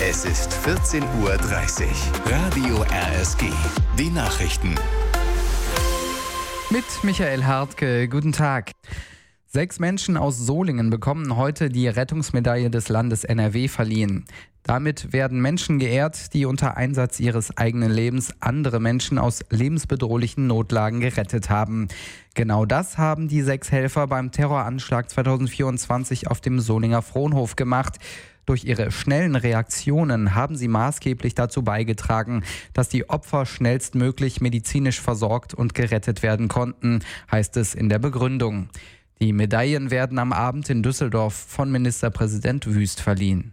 Es ist 14:30 Uhr. Radio RSG. Die Nachrichten. Mit Michael Hartke. Guten Tag. 6 Menschen aus Solingen bekommen heute die Rettungsmedaille des Landes NRW verliehen. Damit werden Menschen geehrt, die unter Einsatz ihres eigenen Lebens andere Menschen aus lebensbedrohlichen Notlagen gerettet haben. Genau das haben die 6 Helfer beim Terroranschlag 2024 auf dem Solinger Fronhof gemacht. Durch ihre schnellen Reaktionen haben sie maßgeblich dazu beigetragen, dass die Opfer schnellstmöglich medizinisch versorgt und gerettet werden konnten, heißt es in der Begründung. Die Medaillen werden am Abend in Düsseldorf von Ministerpräsident Wüst verliehen.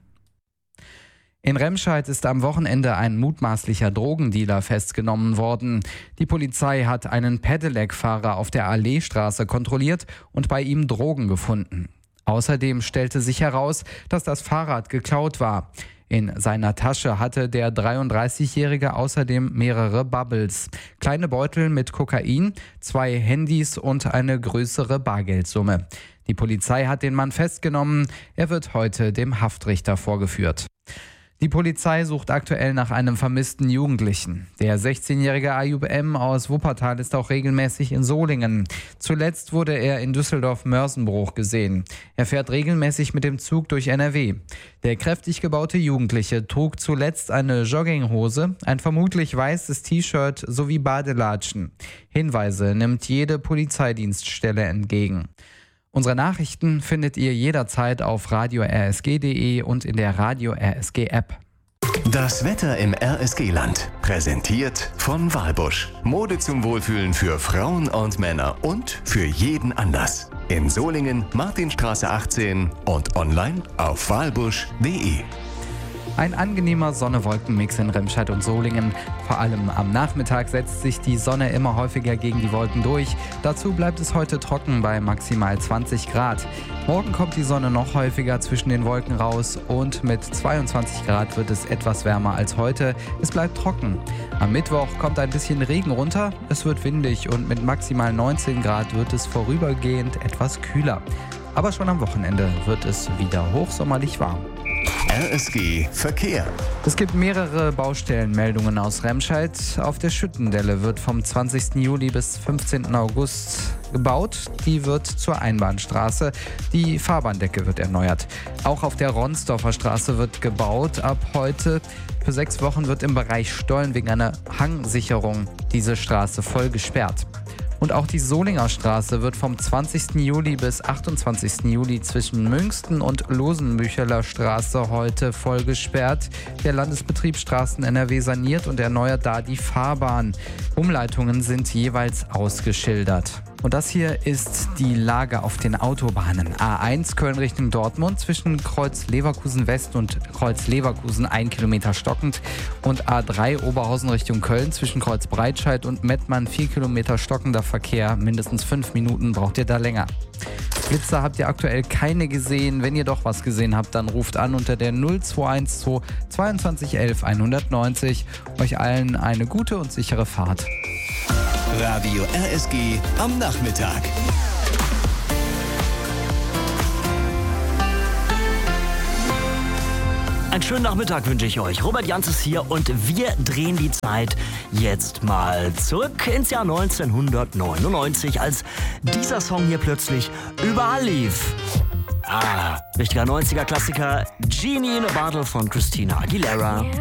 In Remscheid ist am Wochenende ein mutmaßlicher Drogendealer festgenommen worden. Die Polizei hat einen Pedelec-Fahrer auf der Alleestraße kontrolliert und bei ihm Drogen gefunden. Außerdem stellte sich heraus, dass das Fahrrad geklaut war. In seiner Tasche hatte der 33-Jährige außerdem mehrere Bubbles, kleine Beutel mit Kokain, 2 Handys und eine größere Bargeldsumme. Die Polizei hat den Mann festgenommen. Er wird heute dem Haftrichter vorgeführt. Die Polizei sucht aktuell nach einem vermissten Jugendlichen. Der 16-jährige Ayub M. aus Wuppertal ist auch regelmäßig in Solingen. Zuletzt wurde er in Düsseldorf-Mörsenbruch gesehen. Er fährt regelmäßig mit dem Zug durch NRW. Der kräftig gebaute Jugendliche trug zuletzt eine Jogginghose, ein vermutlich weißes T-Shirt sowie Badelatschen. Hinweise nimmt jede Polizeidienststelle entgegen. Unsere Nachrichten findet ihr jederzeit auf radio-rsg.de und in der Radio RSG App. Das Wetter im RSG-Land. Präsentiert von Walbusch. Mode zum Wohlfühlen für Frauen und Männer und für jeden Anlass. In Solingen, Martinstraße 18 und online auf walbusch.de. Ein angenehmer Sonne-Wolken-Mix in Remscheid und Solingen. Vor allem am Nachmittag setzt sich die Sonne immer häufiger gegen die Wolken durch. Dazu bleibt es heute trocken bei maximal 20 Grad. Morgen kommt die Sonne noch häufiger zwischen den Wolken raus und mit 22 Grad wird es etwas wärmer als heute. Es bleibt trocken. Am Mittwoch kommt ein bisschen Regen runter. Es wird windig und mit maximal 19 Grad wird es vorübergehend etwas kühler. Aber schon am Wochenende wird es wieder hochsommerlich warm. RSG Verkehr. Es gibt mehrere Baustellenmeldungen aus Remscheid. Auf der Schüttendelle wird vom 20. Juli bis 15. August gebaut. Die wird zur Einbahnstraße. Die Fahrbahndecke wird erneuert. Auch auf der Ronsdorfer Straße wird gebaut. Ab heute für 6 Wochen wird im Bereich Stollen wegen einer Hangsicherung diese Straße voll gesperrt. Und auch die Solinger Straße wird vom 20. Juli bis 28. Juli zwischen Münsten und Losenbücheler Straße heute voll gesperrt. Der Landesbetrieb Straßen NRW saniert und erneuert da die Fahrbahn. Umleitungen sind jeweils ausgeschildert. Und das hier ist die Lage auf den Autobahnen. A1 Köln Richtung Dortmund zwischen Kreuz Leverkusen West und Kreuz Leverkusen 1 Kilometer stockend. Und A3 Oberhausen Richtung Köln zwischen Kreuz Breitscheid und Mettmann 4 Kilometer stockender Verkehr. Mindestens 5 Minuten braucht ihr da länger. Blitzer habt ihr aktuell keine gesehen. Wenn ihr doch was gesehen habt, dann ruft an unter der 0212 22 11 190. Euch allen eine gute und sichere Fahrt. Radio RSG am Nachmittag. Einen schönen Nachmittag wünsche ich euch. Robert Janz ist hier und wir drehen die Zeit jetzt mal zurück ins Jahr 1999, als dieser Song hier plötzlich überall lief. Richtiger 90er-Klassiker, Genie in a Bottle von Christina Aguilera.